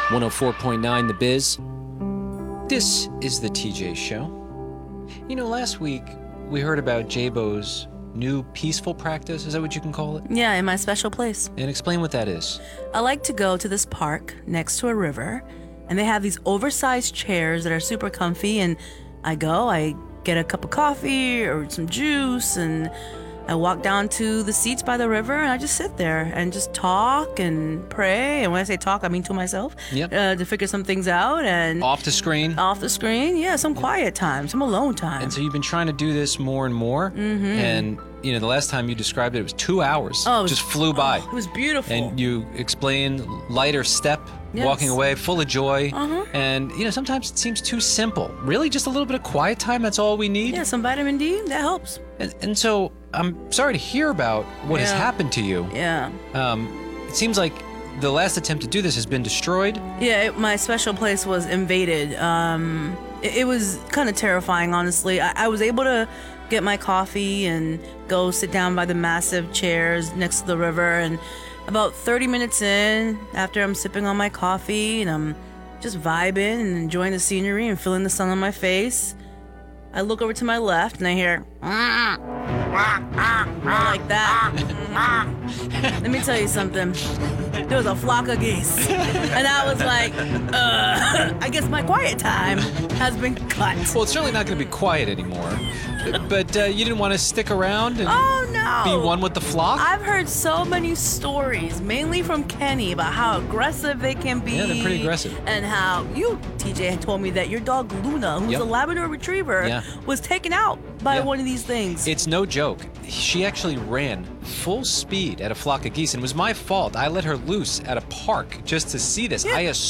104.9 The Biz. This is the TJ Show. You know, last week we heard about J-Bo's new peaceful practice. Is that what you can call it? Yeah, in my special place. And explain what that is. I like to go to this park next to a river, and they have these oversized chairs that are super comfy, and I get a cup of coffee or some juice, and I walk down to the seats by the river, and I just sit there and just talk and pray. And when I say talk, I mean to myself. Yep. To figure some things out. And Off the screen. off the screen, yeah, some quiet time, some alone time. And so you've been trying to do this more and more. Mm-hmm. And, you know, the last time you described it was 2 hours. Oh, it was- just flew by. It was beautiful. And you explained lighter step, Yes. walking away, full of joy. Uh-huh. And, you know, sometimes it seems too simple. Really, just a little bit of quiet time, that's all we need? Yeah, some vitamin D, that helps. And so I'm sorry to hear about what has Yeah. happened to you. Yeah. It seems like the last attempt to do this has been destroyed. Yeah, my special place was invaded. It was kind of terrifying, honestly. I was able to get my coffee and go sit down by the massive chairs next to the river. And about 30 minutes in, after I'm sipping on my coffee and I'm just vibing and enjoying the scenery and feeling the sun on my face, I look over to my left and I hear like that. Let me tell you something. There was a flock of geese. And I was like, I guess my quiet time has been cut. Well, it's certainly not going to be quiet anymore. But you didn't want to stick around and Oh no! be one with the flock? I've heard so many stories, mainly from Kenny, about how aggressive they can be. Yeah, they're pretty aggressive. And how you, TJ, had told me that your dog Luna, who's Yep. a Labrador Retriever, Yeah. was taken out by Yeah. one of these things. It's no joke. She actually ran full speed at a flock of geese, and it was my fault. I let her loose at a park just to see this. Yeah. I